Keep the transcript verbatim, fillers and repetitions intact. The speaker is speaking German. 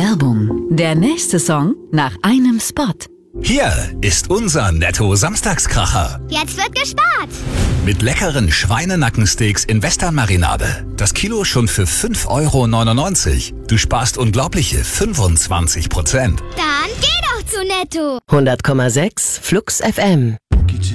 Werbung. Der nächste Song nach einem Spot. Hier ist unser Netto-Samstagskracher. Jetzt wird gespart. Mit leckeren Schweinenackensteaks in Western-Marinade. Das Kilo schon für fünf Euro neunundneunzig. Du sparst unglaubliche fünfundzwanzig Prozent. Dann geh doch zu Netto. hundert Komma sechs Flux F M.